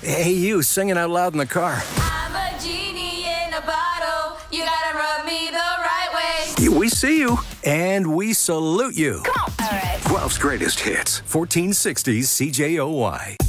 Hey, you singing out loud in the car. I'm a genie in a bottle. You gotta rub me the right way. We see you, and we salute you. Come on. All right. Guelph's greatest hits, 1460s CJOY.